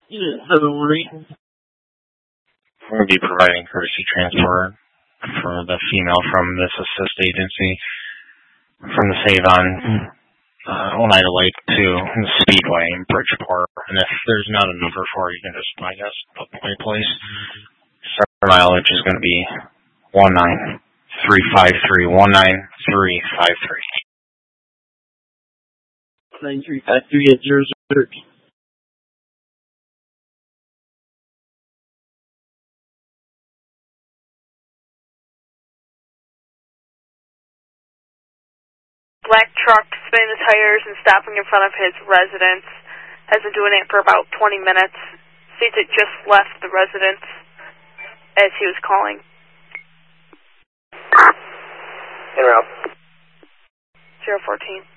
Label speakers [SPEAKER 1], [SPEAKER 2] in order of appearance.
[SPEAKER 1] Don't worry. We'll be providing courtesy transport for the female from this assist agency from the Save-On Oneida Lake to the Speedway in Bridgeport. And if there's not a number for it, you can just, I guess, put my place. Our mileage is going to be 19353. 19353. 93538
[SPEAKER 2] Black truck spinning the tires and stopping in front of his residence. Has been doing it for about 20 minutes. Sees it just left the residence as he was calling.
[SPEAKER 3] In route.
[SPEAKER 2] 014.